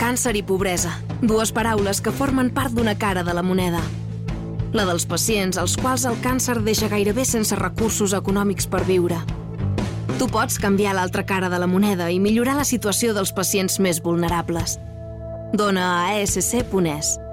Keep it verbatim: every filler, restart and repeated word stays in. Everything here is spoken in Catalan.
Càncer i pobresa, dues paraules que formen part d'una cara de la moneda. La dels pacients als quals el càncer deixa gairebé sense recursos econòmics per viure. Tu pots canviar l'altra cara de la moneda i millorar la situació dels pacients més vulnerables. Dona a a ess ce punt es.